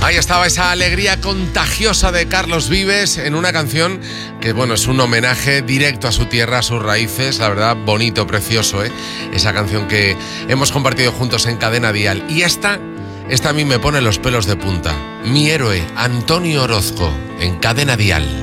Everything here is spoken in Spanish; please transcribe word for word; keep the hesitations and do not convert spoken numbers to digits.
Ahí estaba esa alegría contagiosa de Carlos Vives en una canción que, bueno, es un homenaje directo a su tierra, a sus raíces. La verdad, bonito, precioso, ¿eh? Esa canción que hemos compartido juntos en Cadena Dial. Y esta, esta a mí me pone los pelos de punta. Mi héroe, Antonio Orozco, en Cadena Dial.